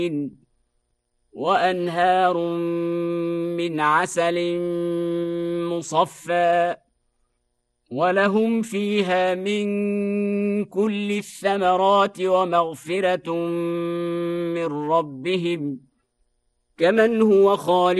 وأنهار من عسل مصفى ولهم فيها من كل الثمرات ومغفرة من ربهم كمن هو خالد